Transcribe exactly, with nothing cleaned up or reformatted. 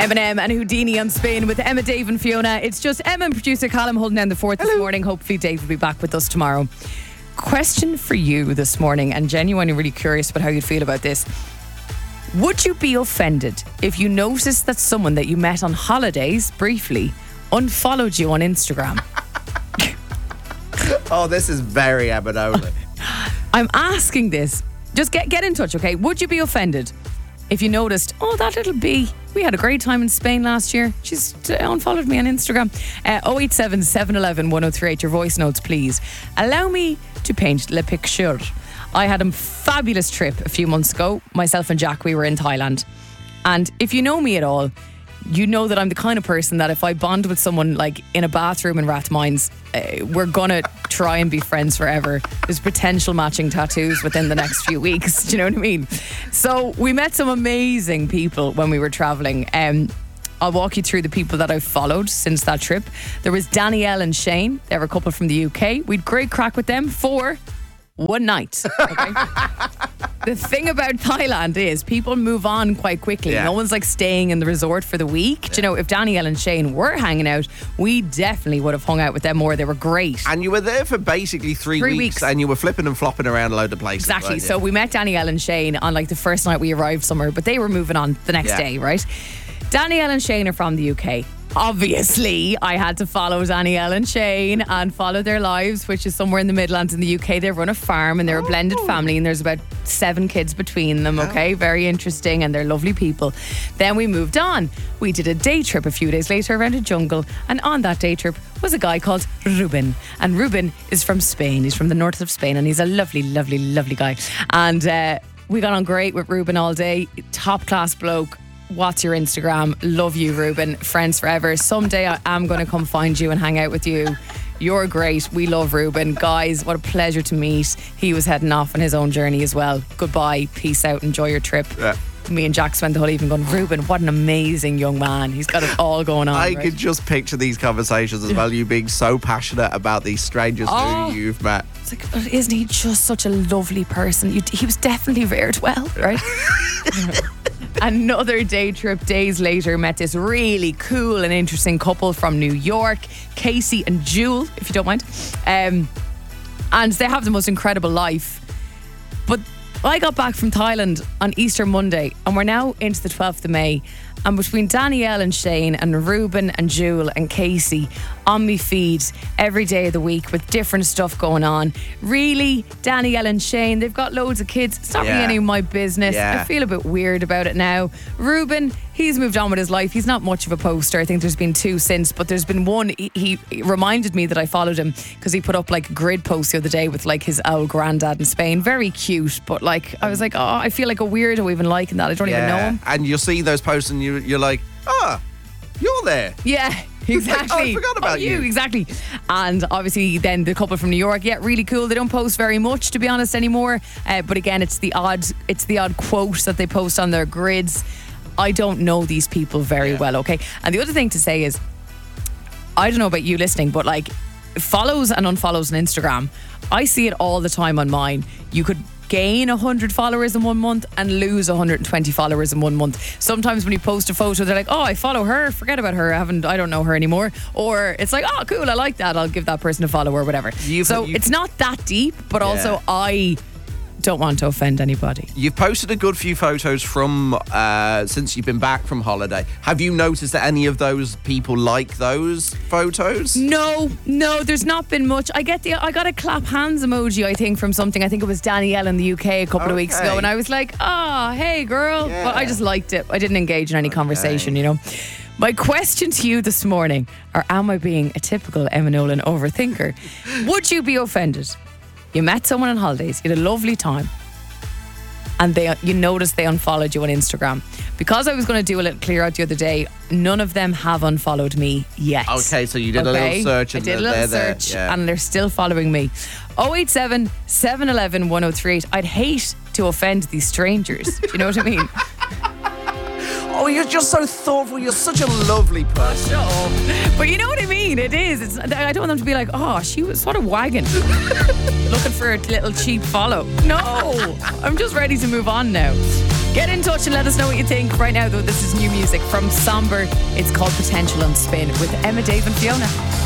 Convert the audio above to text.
Eminem and Houdini on Spin with Emma, Dave and Fiona. It's just Emma and producer Callum holding down the fort this morning. Hopefully Dave will be back with us tomorrow. Question for you this morning, and genuinely really curious about how you'd feel about this. Would you be offended if you noticed that someone that you met on holidays briefly unfollowed you on Instagram? Oh, this is very Emma. I'm asking this. Just get get in touch, okay? Would you be offended if you noticed, oh, that little bee, we had a great time in Spain last year. She's unfollowed me on Instagram. Uh, oh eight seven, seven one one, one oh three eight, your voice notes, please. Allow me to paint le picture. I had a fabulous trip a few months ago. Myself and Jack, we were in Thailand. And if you know me at all, you know that I'm the kind of person that if I bond with someone like in a bathroom in Rathmines, uh, we're going to try and be friends forever. There's potential matching tattoos within the next few weeks. Do you know what I mean? So we met some amazing people when we were traveling. Um, I'll walk you through the people that I've followed since that trip. There was Danielle and Shane. They're a couple from the U K. We'd great crack with them for one night. Okay? The thing about Thailand is people move on quite quickly. Yeah. No one's like staying in the resort for the week. Yeah. Do you know, if Danielle and Shane were hanging out, we definitely would have hung out with them more. They were great. And you were there for basically three, three weeks, weeks and you were flipping and flopping around a load of places. Exactly. Right? So yeah. we met Danielle and Shane on like the first night we arrived somewhere, but they were moving on the next yeah. day, right? Danielle and Shane are from the U K. Obviously, I had to follow Danielle and Shane and follow their lives, which is somewhere in the Midlands in the U K. They run a farm and they're a blended family, and there's about seven kids between them, okay? Very interesting, and they're lovely people. Then we moved on. We did a day trip a few days later around a jungle, and on that day trip was a guy called Ruben. And Ruben is from Spain. He's from the north of Spain, and he's a lovely, lovely, lovely guy. And uh, we got on great with Ruben all day. Top class bloke. What's your Instagram? Love you, Ruben. Friends forever. Someday I am going to come find you and hang out with you. You're great. We love Ruben. Guys, what a pleasure to meet. He was heading off on his own journey as well. Goodbye. Peace out. Enjoy your trip. Yeah. Me and Jack spent the whole evening going, Ruben, what an amazing young man. He's got it all going on. I right? could just picture these conversations as well. You being so passionate about these strangers oh, who you've met. It's like, but isn't he just such a lovely person? You, he was definitely reared well, right? Another day trip days later, met this really cool and interesting couple from New York, Casey and Jewel, if you don't mind. Um, and they have the most incredible life. But I got back from Thailand on Easter Monday, and we're now into the twelfth of May. And between Danielle and Shane and Ruben and Jewel and Casey on me feed every day of the week with different stuff going on. Really, Danielle and Shane, they've got loads of kids. It's not yeah. really any of my business. Yeah. I feel a bit weird about it now. Ruben, he's moved on with his life. He's not much of a poster. I think there's been two since, but there's been one. He, he, he reminded me that I followed him because he put up like a grid post the other day with like his old granddad in Spain. Very cute, but like I was like, oh, I feel like a weirdo even liking that. I don't yeah. even know him. And you'll see those posts and you, you're like, ah, you're there. Yeah. Exactly. Like, oh, I forgot about oh, you. you. Exactly. And obviously then the couple from New York, yeah, really cool. They don't post very much, to be honest, anymore. Uh, but again, it's the odd it's the odd quote that they post on their grids. I don't know these people very yeah. well, okay? And the other thing to say is, I don't know about you listening, but like follows and unfollows on Instagram, I see it all the time on mine. You could gain one hundred followers in one month and lose one hundred twenty followers in one month. Sometimes when you post a photo, they're like, oh, I follow her, forget about her, I haven't I don't know her anymore. Or it's like, oh, cool, I like that, I'll give that person a follow or whatever. You've, so you've, it's not that deep, but yeah. also I don't want to offend anybody. You've posted a good few photos from uh, since you've been back from holiday. Have you noticed that any of those people like those photos? No, no, there's not been much. I get the I got a clap hands emoji, I think, from something. I think it was Danielle in the U K a couple okay. of weeks ago, and I was like, ah, oh, hey girl. Yeah. But I just liked it. I didn't engage in any okay. conversation, you know. My question to you this morning, or am I being a typical Emma Nolan overthinker? Would you be offended? You met someone on holidays, you had a lovely time, and they you noticed they unfollowed you on Instagram. Because I was going to do a little clear out the other day, none of them have unfollowed me yet. Okay, so you did okay? a little search. And I did a little search yeah. and they're still following me. oh eight seven, seven one one, one oh three eight. I'd hate to offend these strangers. Do you know what I mean? Oh, you're just so thoughtful. You're such a lovely person. Shut up. But you know what I mean? It is. It's, I don't want them to be like, oh, she was sort of wagging. Looking for a little cheap follow. No, I'm just ready to move on now. Get in touch and let us know what you think. Right now, though, this is new music from Somber. It's called Potential on Spin with Emma, Dave, and Fiona.